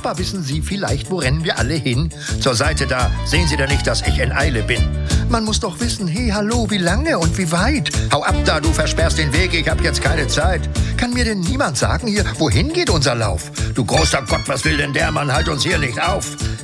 Papa, wissen Sie vielleicht, wo rennen wir alle hin? Zur Seite da. Sehen Sie denn nicht, dass ich in Eile bin? Man muss doch wissen, hey, hallo, wie lange und wie weit? Hau ab da, du versperrst den Weg, ich hab jetzt keine Zeit. Kann mir denn niemand sagen hier, wohin geht unser Lauf? Du großer Gott, was will denn der Mann? Halt uns hier nicht auf.